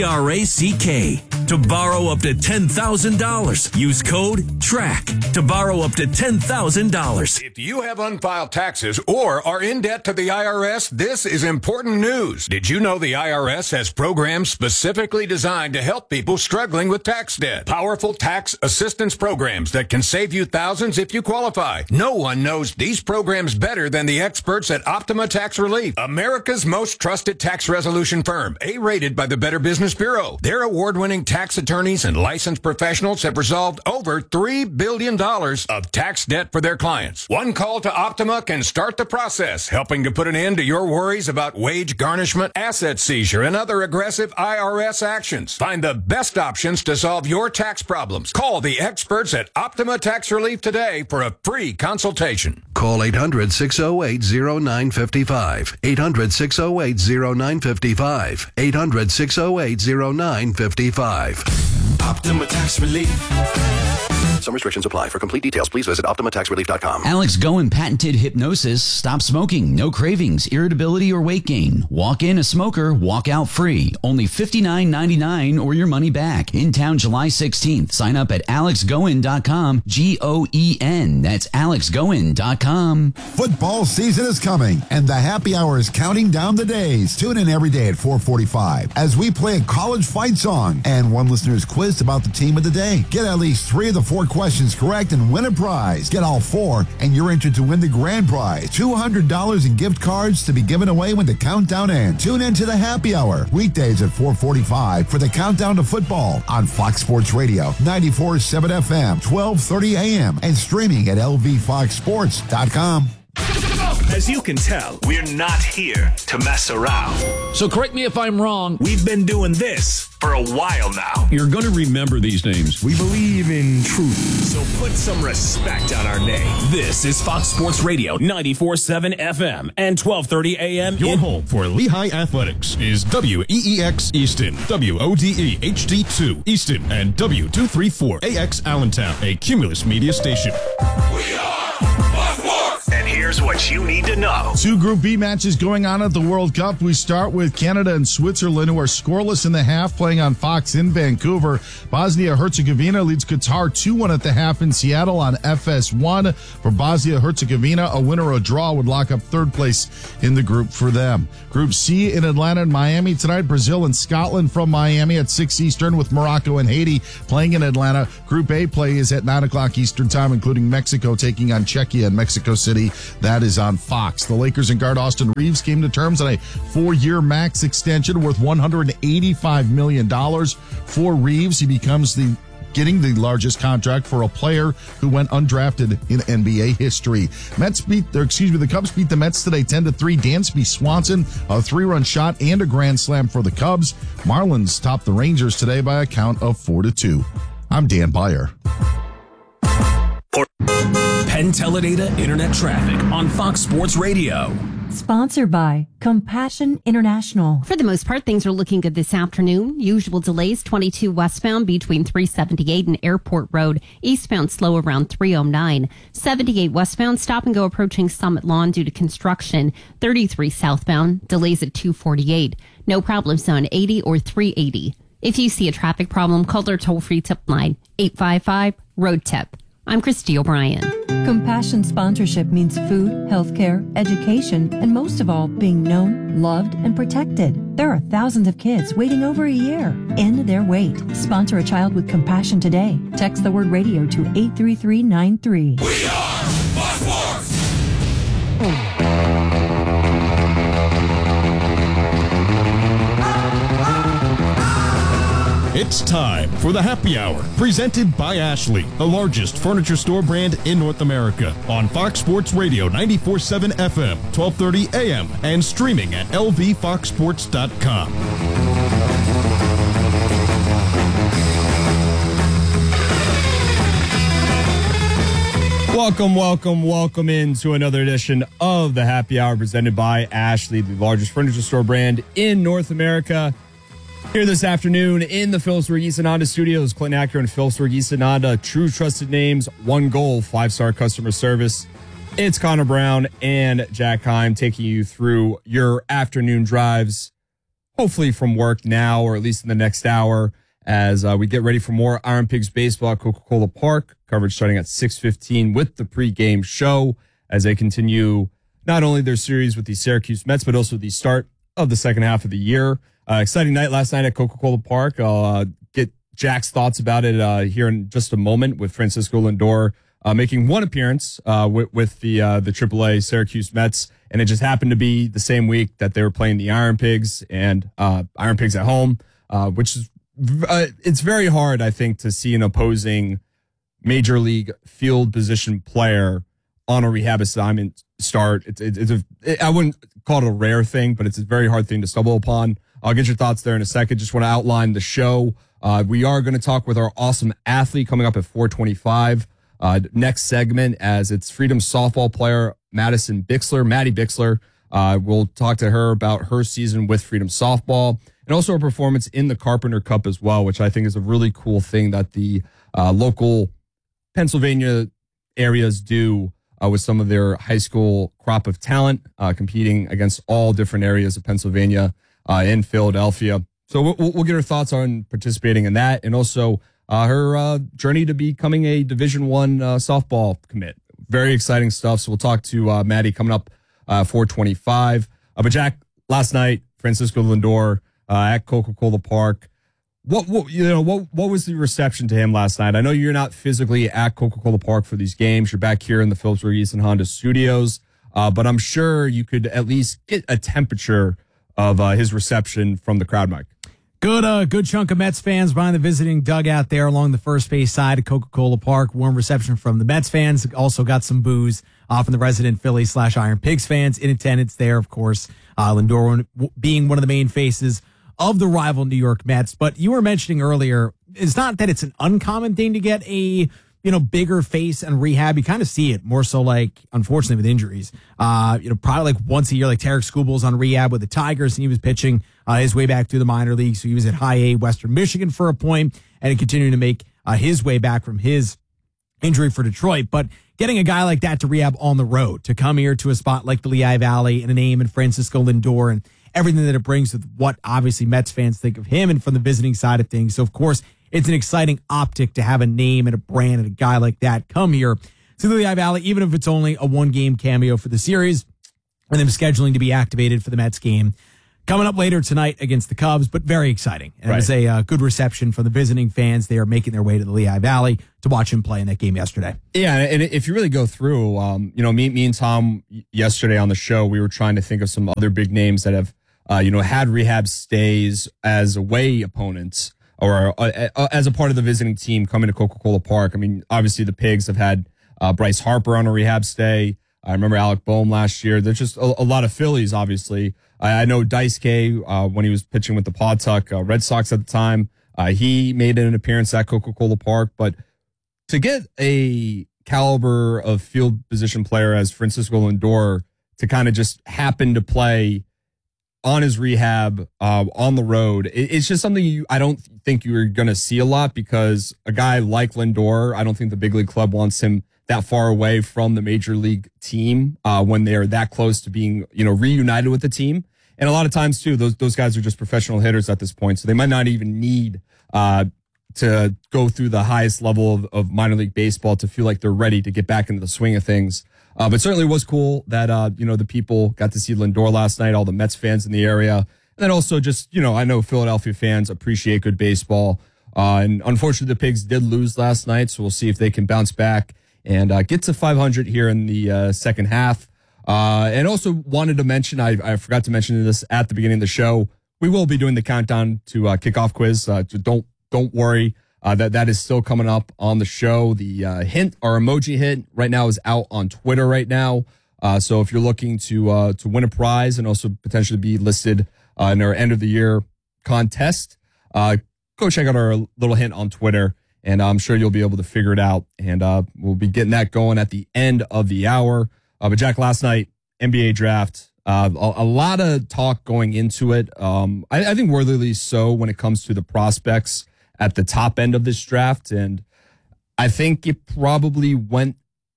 TRACK to borrow up to $10,000. Use code TRACK to borrow up to $10,000. If you have unfiled taxes or are in debt to the IRS, this is important news. Did you know the IRS has programs specifically designed to help people struggling with tax debt? Powerful tax assistance programs that can save you thousands if you qualify. No one knows these programs better than the experts at Optima Tax Relief, America's most trusted tax resolution firm, A-rated by the Better Business Bureau. Their award-winning tax attorneys and licensed professionals have resolved over $3 billion of tax debt for their clients. One call to Optima can start the process, helping to put an end to your worries about wage garnishment, asset seizure, and other aggressive IRS actions. Find the best options to solve your tax problems. Call the experts at Optima Tax Relief today for a free consultation. Call 800-608-0955. 800-608-0955. 800-608-0955. Optima Tax Relief. Some restrictions apply. For complete details, please visit OptimaTaxRelief.com. Alex Goen patented hypnosis. Stop smoking. No cravings, irritability, or weight gain. Walk in a smoker, walk out free. Only $59.99 or your money back. In town July 16th. Sign up at AlexGoen.com. Goen. That's AlexGoen.com. Football season is coming, and the happy hour is counting down the days. Tune in every day at 4:45 as we play a college fight song and one listener's quiz about the team of the day. Get at least 3 of the 4 questions correct and win a prize. Get all 4 and you're entered to win the grand prize, $200 in gift cards to be given away when the countdown ends. Tune in to the happy hour weekdays at 4:45 for the countdown to football on Fox Sports Radio 94.7 FM, 12:30 a.m. and streaming at lvfoxsports.com. As you can tell, we're not here to mess around. So correct me if I'm wrong. We've been doing this for a while now. You're going to remember these names. We believe in truth. So put some respect on our name. This is Fox Sports Radio, 94.7 FM and 12:30 a.m. Your home for Lehigh Athletics is WEEX Easton, WODE HD2 Easton, and W234AX Allentown, a Cumulus media station. We are Fox Sports. And here's what you need to know. Two Group B matches going on at the World Cup. We start with Canada and Switzerland, who are scoreless in the half, playing on Fox in Vancouver. Bosnia-Herzegovina leads Qatar 2-1 at the half in Seattle on FS1. For Bosnia-Herzegovina, a win or a draw would lock up third place in the group for them. Group C in Atlanta and Miami tonight. Brazil and Scotland from Miami at 6 Eastern, with Morocco and Haiti playing in Atlanta. Group A play is at 9 o'clock Eastern time, including Mexico taking on Czechia in Mexico City. That is on Fox. The Lakers and guard Austin Reeves came to terms on a 4-year max extension worth $185 million. For Reeves, he becomes getting the largest contract for a player who went undrafted in NBA history. The Cubs beat the Mets today 10-3. Dansby Swanson, a 3-run shot and a grand slam for the Cubs. Marlins topped the Rangers today by a count of 4-2. I'm Dan Beyer. Penn Teledata Internet Traffic on Fox Sports Radio. Sponsored by Compassion International. For the most part, things are looking good this afternoon. Usual delays, 22 westbound between 378 and Airport Road. Eastbound slow around 309. 78 westbound, stop and go approaching Summit Lawn due to construction. 33 southbound, delays at 248. No problems on 80 or 380. If you see a traffic problem, call their toll-free tip line, 855-ROAD-TIP. I'm Christy O'Brien. Compassion sponsorship means food, healthcare, education, and most of all, being known, loved, and protected. There are thousands of kids waiting over a year. End their wait. Sponsor a child with compassion today. Text the word radio to 83393. We are Fox Sports. It's time for the Happy Hour, presented by Ashley, the largest furniture store brand in North America, on Fox Sports Radio 94.7 FM, 12:30 a.m., and streaming at lvfoxsports.com. Welcome into another edition of the Happy Hour, presented by Ashley, the largest furniture store brand in North America. Here this afternoon in the Phillipsburg Easton Honda Studios, Clinton Acura and Phillipsburg Easton Honda, true trusted names, one goal, 5-star customer service. It's Connor Brown and Jack Heim taking you through your afternoon drives, hopefully from work now or at least in the next hour, as we get ready for more Iron Pigs baseball at Coca-Cola Park. Coverage starting at 6:15 with the pregame show as they continue not only their series with the Syracuse Mets, but also the start of the second half of the year. Exciting night last night at Coca-Cola Park. I'll get Jack's thoughts about it here in just a moment, with Francisco Lindor making one appearance with the AAA Syracuse Mets, and it just happened to be the same week that they were playing the Iron Pigs and Iron Pigs at home, which is it's very hard, I think, to see an opposing major league field position player on a rehab assignment start. I wouldn't call it a rare thing, but it's a very hard thing to stumble upon. I'll get your thoughts there in a second. Just want to outline the show. We are going to talk with our awesome athlete coming up at 4:25. Next segment, as it's Freedom softball player Maddie Bixler. We'll talk to her about her season with Freedom softball and also her performance in the Carpenter Cup as well, which I think is a really cool thing that the local Pennsylvania areas do with some of their high school crop of talent, competing against all different areas of Pennsylvania. In Philadelphia. So we'll get her thoughts on participating in that, and also her journey to becoming a Division I softball commit. Very exciting stuff. So we'll talk to Maddie coming up 4:25. But Jack, last night, Francisco Lindor at Coca-Cola Park. What was the reception to him last night? I know you're not physically at Coca-Cola Park for these games. You're back here in the Phillipsburg Easton Honda Studios, but I'm sure you could at least get a temperature of his reception from the crowd, Mike. Good chunk of Mets fans behind the visiting dugout there along the first base side of Coca-Cola Park. Warm reception from the Mets fans. Also got some boos from the resident Philly / Iron Pigs fans in attendance there, of course. Lindor being one of the main faces of the rival New York Mets. But you were mentioning earlier, it's not that it's an uncommon thing to get a bigger face and rehab. You kind of see it more so, like, unfortunately, with injuries. Probably like once a year, like Tarek Skubal's on rehab with the Tigers, and he was pitching his way back through the minor leagues. So he was at High A Western Michigan for a point, and continuing to make his way back from his injury for Detroit. But getting a guy like that to rehab on the road, to come here to a spot like the Lehigh Valley and a name in Francisco Lindor and everything that it brings with what obviously Mets fans think of him and from the visiting side of things. So, of course, it's an exciting optic to have a name and a brand and a guy like that come here to the Lehigh Valley, even if it's only a one-game cameo for the series, and then scheduling to be activated for the Mets game coming up later tonight against the Cubs, but very exciting. And It was a good reception from the visiting fans. They are making their way to the Lehigh Valley to watch him play in that game yesterday. Yeah, and if you really go through, me and Tom yesterday on the show, we were trying to think of some other big names that have, had rehab stays as away opponents or as a part of the visiting team coming to Coca-Cola Park. I mean, obviously the Pigs have had Bryce Harper on a rehab stay. I remember Alec Boehm last year. There's just a lot of Phillies, obviously. I know Daisuke, when he was pitching with the Pawtuck Red Sox at the time, he made an appearance at Coca-Cola Park. But to get a caliber of field position player as Francisco Lindor to kind of just happen to play on his rehab on the road, it's just something I don't think you're going to see a lot, because a guy like Lindor, I don't think the big league club wants him that far away from the major league team when they're that close to being, reunited with the team. And a lot of times too, those guys are just professional hitters at this point, so they might not even need to go through the highest level of minor league baseball to feel like they're ready to get back into the swing of things. But certainly was cool that, the people got to see Lindor last night, all the Mets fans in the area. And then also just, I know Philadelphia fans appreciate good baseball. And unfortunately, the Pigs did lose last night, so we'll see if they can bounce back and get to 500 here in the second half. And also wanted to mention, I forgot to mention this at the beginning of the show, we will be doing the countdown to kickoff quiz. Don't worry. That is still coming up on the show. The hint, our emoji hint right now is out on Twitter right now. So if you're looking to win a prize and also potentially be listed in our end of the year contest, go check out our little hint on Twitter, and I'm sure you'll be able to figure it out. And we'll be getting that going at the end of the hour. But Jack, last night, NBA draft, a lot of talk going into it. I think worthily so when it comes to the prospects at the top end of this draft. And I think it probably went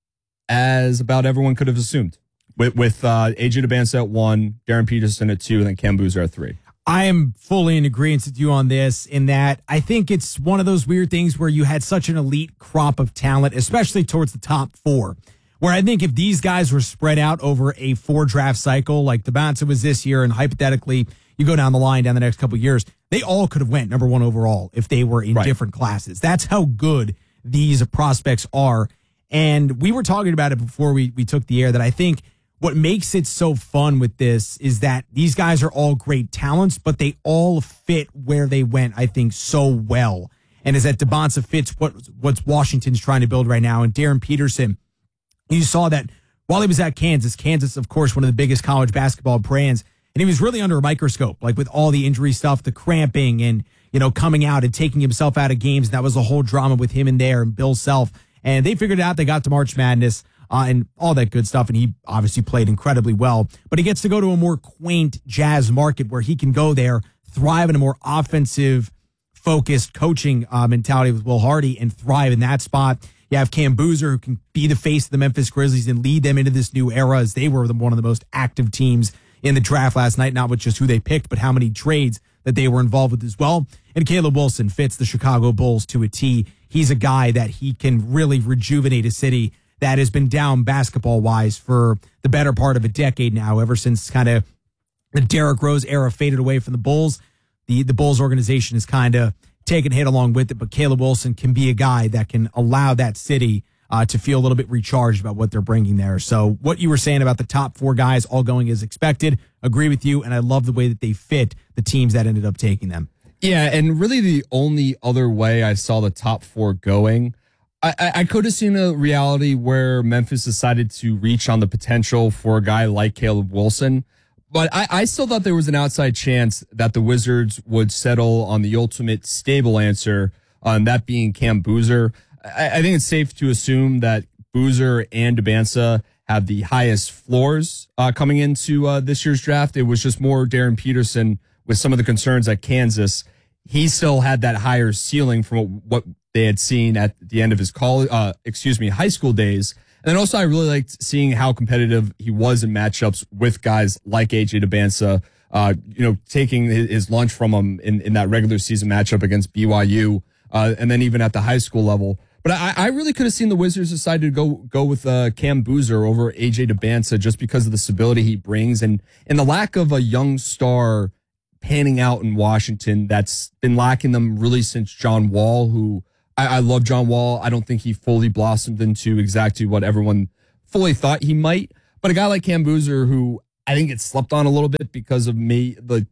as about everyone could have assumed, with AJ Dubance at 1, Darren Peterson at 2, and then Cam Boozer at 3. I am fully in agreement with you on this, in that I think it's one of those weird things where you had such an elite crop of talent, especially towards the top 4, where I think if these guys were spread out over a 4 draft cycle, like Dubance was this year, and hypothetically you go down the line down the next couple of years, they all could have went number 1 overall if they were in different classes. That's how good these prospects are. And we were talking about it before we took the air, that I think what makes it so fun with this is that these guys are all great talents, but they all fit where they went, I think, so well. And is that Dubance fits what Washington's trying to build right now. And Darren Peterson, you saw that while he was at Kansas, of course, one of the biggest college basketball brands, and he was really under a microscope, like with all the injury stuff, the cramping, and, coming out and taking himself out of games. That was a whole drama with him in there and Bill Self. And they figured it out. They got to March Madness and all that good stuff. And he obviously played incredibly well. But he gets to go to a more quaint Jazz market where he can go there, thrive in a more offensive focused coaching mentality with Will Hardy, and thrive in that spot. You have Cam Boozer, who can be the face of the Memphis Grizzlies and lead them into this new era, as they were one of the most active teams in the draft last night, not with just who they picked, but how many trades that they were involved with as well. And Caleb Wilson fits the Chicago Bulls to a T. He's a guy that he can really rejuvenate a city that has been down basketball-wise for the better part of a decade now, ever since kind of the Derrick Rose era faded away from the Bulls. The Bulls organization has kind of taken a hit along with it, but Caleb Wilson can be a guy that can allow that city to feel a little bit recharged about what they're bringing there. So what you were saying about the top 4 guys all going as expected, agree with you, and I love the way that they fit the teams that ended up taking them. Yeah, and really the only other way I saw the top 4 going, I could have seen a reality where Memphis decided to reach on the potential for a guy like Caleb Wilson. But I still thought there was an outside chance that the Wizards would settle on the ultimate stable answer, that being Cam Boozer. I think it's safe to assume that Boozer and Dembinsa have the highest floors coming into this year's draft. It was just more Darren Peterson with some of the concerns at Kansas. He still had that higher ceiling from what they had seen at the end of his high school days. And then also I really liked seeing how competitive he was in matchups with guys like AJ Dembinsa, taking his lunch from him in that regular season matchup against BYU, and then even at the high school level. But I really could have seen the Wizards decide to go with Cam Boozer over AJ Dembinsa just because of the stability he brings and the lack of a young star panning out in Washington that's been lacking them really since John Wall, who I love John Wall. I don't think he fully blossomed into exactly what everyone fully thought he might. But a guy like Cam Boozer, who I think gets slept on a little bit because of the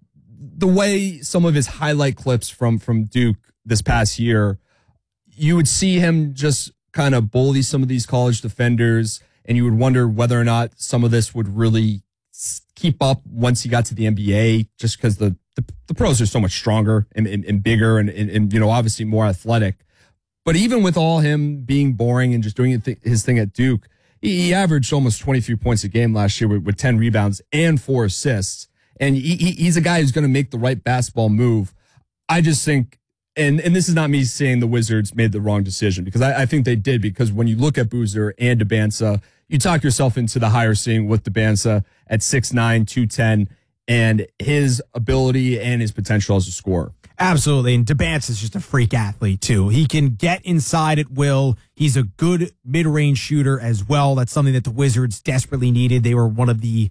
way some of his highlight clips from Duke this past year, you would see him just kind of bully some of these college defenders, and you would wonder whether or not some of this would really keep up once he got to the NBA, just because the pros are so much stronger and bigger and obviously more athletic. But even with all him being boring and just doing his thing at Duke, he averaged almost 23 points a game last year with 10 rebounds and 4 assists. And he's a guy who's going to make the right basketball move. I just think, and this is not me saying the Wizards made the wrong decision, because I think they did, because when you look at Boozer and Dembinsa, you talk yourself into the higher ceiling with Dembinsa at 6'9", 210, and his ability and his potential as a scorer. Absolutely, and Dembinsa is just a freak athlete, too. He can get inside at will. He's a good mid-range shooter as well. That's something that the Wizards desperately needed. They were one of the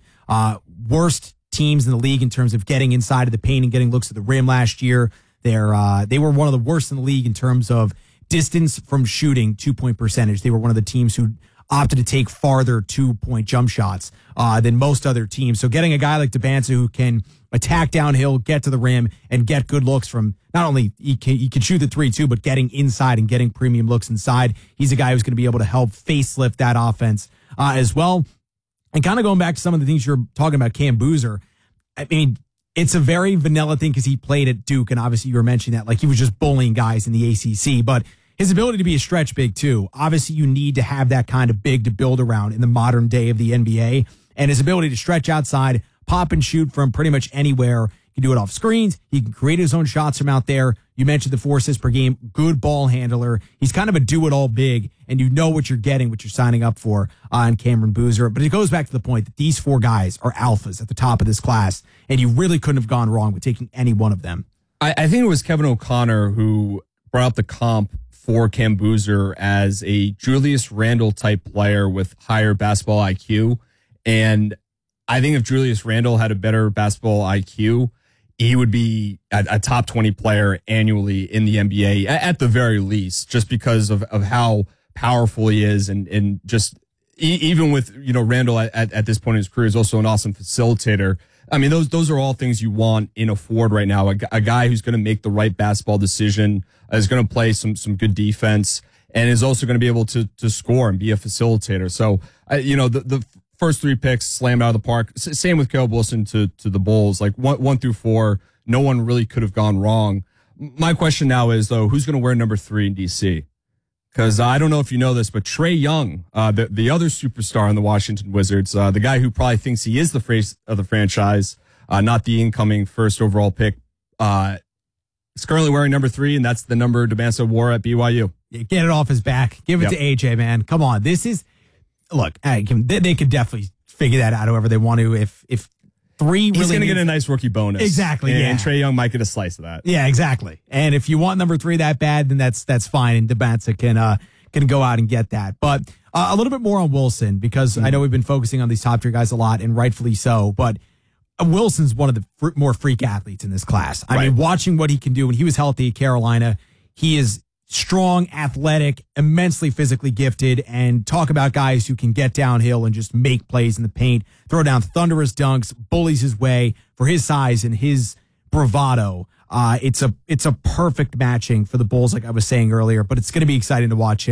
worst teams in the league in terms of getting inside of the paint and getting looks at the rim last year. They were one of the worst in the league in terms of distance from shooting, 2-point percentage. They were one of the teams who opted to take farther 2-point jump shots than most other teams. So getting a guy like Dembinsa who can attack downhill, get to the rim, and get good looks from not only he can shoot the 3 too, but getting inside and getting premium looks inside. He's a guy who's going to be able to help facelift that offense as well. And kind of going back to some of the things you're talking about, Cam Boozer, I mean, it's a very vanilla thing because he played at Duke, and obviously you were mentioning that, like he was just bullying guys in the ACC, but his ability to be a stretch big too. Obviously you need to have that kind of big to build around in the modern day of the NBA, and his ability to stretch outside, pop and shoot from pretty much anywhere. He can do it off screens. He can create his own shots from out there. You mentioned the 4 assists per game. Good ball handler. He's kind of a do-it-all big, and you know what you're getting, what you're signing up for on Cameron Boozer. But it goes back to the point that these 4 guys are alphas at the top of this class, and you really couldn't have gone wrong with taking any one of them. I think it was Kevin O'Connor who brought up the comp for Cam Boozer as a Julius Randle-type player with higher basketball IQ. And I think if Julius Randle had a better basketball IQ, he would be a top 20 player annually in the NBA at the very least, just because of how powerful he is. And just even with, Randle at this point in his career is also an awesome facilitator. I mean, those are all things you want in a forward right now. A guy who's going to make the right basketball decision, is going to play some good defense, and is also going to be able to score and be a facilitator. So, the first 3 picks slammed out of the park. Same with Caleb Wilson to the Bulls. Like 1 through 4, no one really could have gone wrong. My question now is, though, who's going to wear number 3 in DC? Because I don't know if you know this, but Trae Young, the other superstar in the Washington Wizards, the guy who probably thinks he is the face of the franchise, not the incoming first overall pick, is currently wearing number 3, and that's the number Dembinsa wore at BYU. Get it off his back. Give it to AJ, man. Come on. This is, look, they could definitely figure that out however they want to. If 3 really, he's going to get a nice rookie bonus. Exactly. And Trae Young might get a slice of that. Yeah, exactly. And if you want number 3 that bad, then that's fine. And Dembinsa can go out and get that. But a little bit more on Wilson, because I know we've been focusing on these top 3 guys a lot, and rightfully so. But Wilson's one of the more freak athletes in this class. I mean, watching what he can do when he was healthy at Carolina, he is strong, athletic, immensely physically gifted, and talk about guys who can get downhill and just make plays in the paint, throw down thunderous dunks, bullies his way for his size and his bravado. It's a perfect matching for the Bulls, like I was saying earlier, but it's going to be exciting to watch him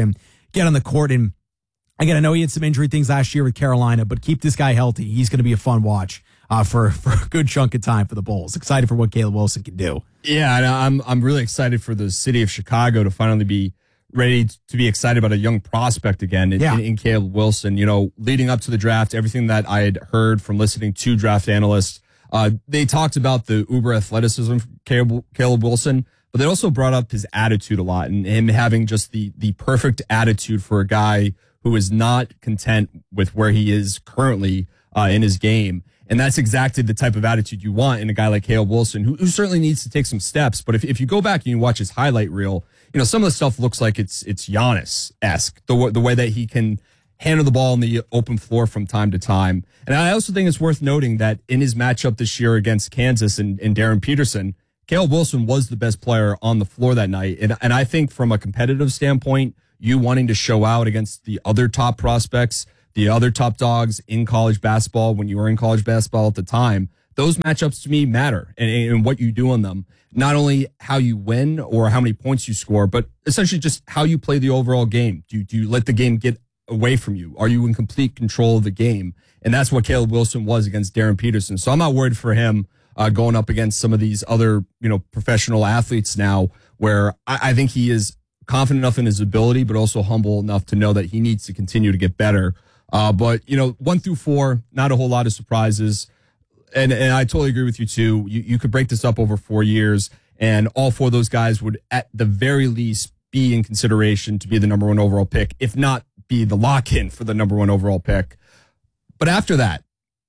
get on the court. And again, I know he had some injury things last year with Carolina, but keep this guy healthy. He's going to be a fun watch for a good chunk of time for the Bulls. Excited for what Caleb Wilson can do. Yeah, and I'm really excited for the city of Chicago to finally be ready to be excited about a young prospect again in Caleb Wilson. You know, leading up to the draft, everything that I had heard from listening to draft analysts, they talked about the uber athleticism from Caleb Wilson, but they also brought up his attitude a lot and him having just the perfect attitude for a guy who is not content with where he is currently in his game. And that's exactly the type of attitude you want in a guy like Caleb Wilson, who certainly needs to take some steps. But if you go back and you watch his highlight reel, you know, some of the stuff looks like it's Giannis-esque, the way that he can handle the ball on the open floor from time to time. And I also think it's worth noting that in his matchup this year against Kansas and Darren Peterson, Caleb Wilson was the best player on the floor that night. And I think from a competitive standpoint, you wanting to show out against the other top prospects, the other top dogs in college basketball when you were in college basketball at the time, those matchups to me matter and what you do on them. Not only how you win or how many points you score, but essentially just how you play the overall game. Do you let the game get away from you? Are you in complete control of the game? And that's what Caleb Wilson was against Darren Peterson. So I'm not worried for him going up against some of these other, professional athletes now, where I think he is confident enough in his ability, but also humble enough to know that he needs to continue to get better. But 1 through 4, not a whole lot of surprises. And I totally agree with you too. You could break this up over 4 years, and all 4 of those guys would at the very least be in consideration to be the number 1 overall pick, if not be the lock-in for the number 1 overall pick. But after that,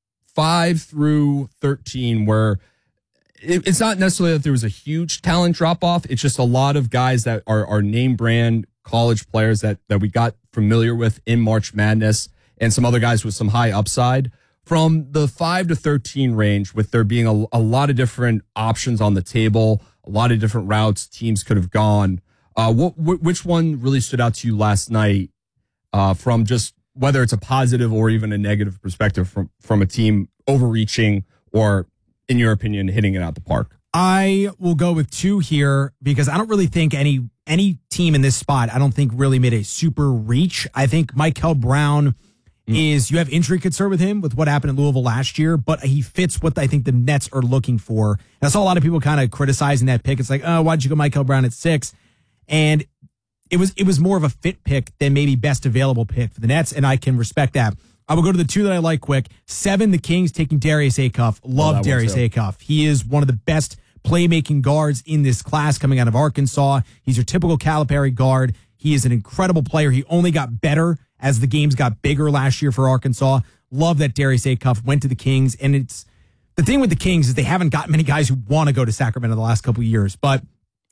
5 through 13, where it's not necessarily that there was a huge talent drop-off. It's just a lot of guys that are name brand college players that we got familiar with in March Madness, and some other guys with some high upside. From the 5 to 13 range, with there being a lot of different options on the table, a lot of different routes teams could have gone, which one really stood out to you last night from just whether it's a positive or even a negative perspective from a team overreaching or, in your opinion, hitting it out the park? I will go with 2 here because I don't really think any team in this spot, I don't think really made a super reach. I think Michael Brown is, you have injury concern with him with what happened in Louisville last year, but he fits what I think the Nets are looking for. And I saw a lot of people kind of criticizing that pick. It's like, oh, why'd you go Michael Brown at 6? And it was more of a fit pick than maybe best available pick for the Nets, and I can respect that. I will go to the 2 that I like quick. 7, the Kings taking Darius Acuff. Love Darius Acuff. He is one of the best playmaking guards in this class coming out of Arkansas. He's your typical Calipari guard. He is an incredible player. He only got better as the games got bigger last year for Arkansas. Love that Darius Acuff went to the Kings. And it's the thing with the Kings is they haven't got many guys who want to go to Sacramento the last couple of years. But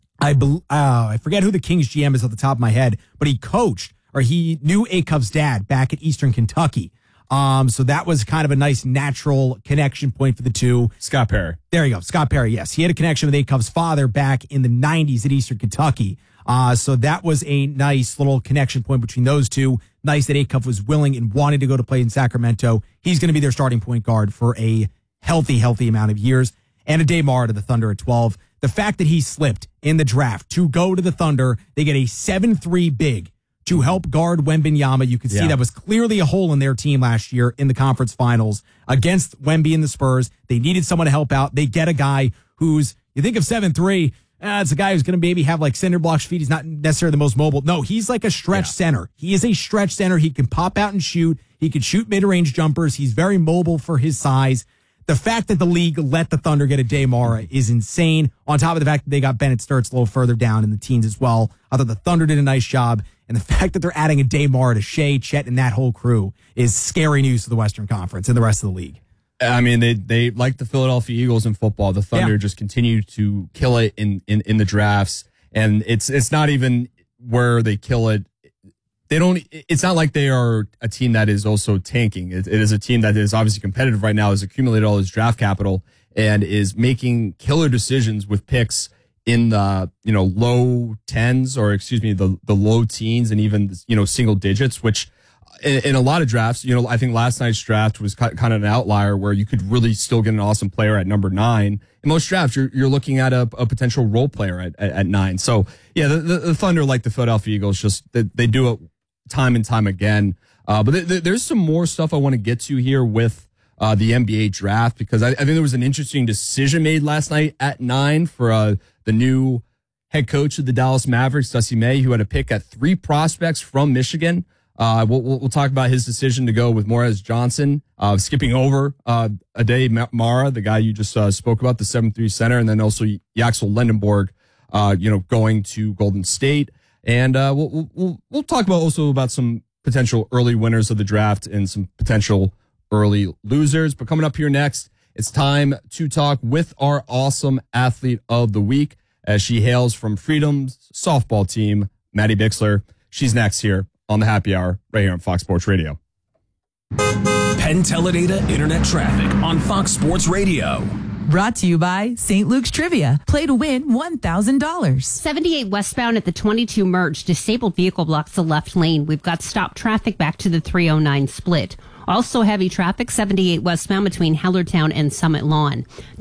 I forget who the Kings GM is off the top of my head, but he knew Acuff's dad back at Eastern Kentucky. So that was kind of a nice natural connection point for the 2. Scott Perry. There you go. Scott Perry. Yes. He had a connection with Acuff's father back in the 90s at Eastern Kentucky. So that was a nice little connection point between those 2. Nice that Acuff was willing and wanted to go to play in Sacramento. He's going to be their starting point guard for a healthy amount of years. And Ade Mara to the Thunder at 12. The fact that he slipped in the draft to go to the Thunder, they get a 7-3 big to help guard Wembanyama. You could see that was clearly a hole in their team last year in the conference finals against Wemby and the Spurs. They needed someone to help out. They get a guy who's, you think of 7'3", it's a guy who's going to maybe have like cinder blocks feet. He's not necessarily the most mobile. No, he's like a stretch center. He is a stretch center. He can pop out and shoot. He can shoot mid-range jumpers. He's very mobile for his size. The fact that the league let the Thunder get Ade Mara is insane. On top of the fact that they got Bennett Sturtz a little further down in the teens as well. I thought the Thunder did a nice job. And the fact that they're adding Ade Mara to Shea, Chet, and that whole crew is scary news to the Western Conference and the rest of the league. I mean, they like the Philadelphia Eagles in football. The Thunder just continue to kill it in the drafts. And it's not even where they kill it. It's not like they are a team that is also tanking. It is a team that is obviously competitive right now, has accumulated all this draft capital, and is making killer decisions with picks in the low 10s, or the low teens, and even single digits, which in a lot of drafts, I think last night's draft was kind of an outlier where you could really still get an awesome player at number 9. In most drafts, you're looking at a potential role player at 9. So yeah, the Thunder, like the Philadelphia Eagles, just they do it time and time again. But there's some more stuff I want to get to here with the NBA draft, because I think there was an interesting decision made last night at 9 for the new head coach of the Dallas Mavericks, Dusty May, who had a pick at 3 prospects from Michigan. We'll talk about his decision to go with Morez Johnson, skipping over Ade Mara, the guy you just spoke about, the 7'3" center, and then also Yaxel Lendenborg, going to Golden State. And we'll talk about some potential early winners of the draft and some potential early losers. But coming up here next, it's time to talk with our awesome athlete of the week, as she hails from Freedom's softball team, Maddie Bixler. She's next here on the Happy Hour right here on Fox Sports Radio. Penn Teledata Internet Traffic on Fox Sports Radio. Brought to you by St. Luke's Trivia. Play to win $1,000. 78 westbound at the 22 merge. Disabled vehicle blocks the left lane. We've got stop traffic back to the 309 split. Also heavy traffic 78 westbound between Hellertown and Summit Lawn.